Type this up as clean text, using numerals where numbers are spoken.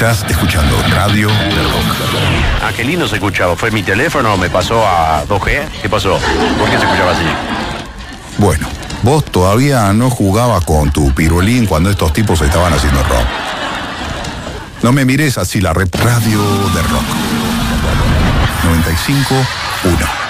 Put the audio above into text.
Estás escuchando Radio de Rock. Ah, qué lindo se escuchaba. ¿Fue mi teléfono? ¿Me pasó a 2G? ¿Qué pasó? ¿Por qué se escuchaba así? Bueno, vos todavía no jugabas con tu pirulín cuando estos tipos estaban haciendo rock. No me mires así, la Radio de Rock. 95.1.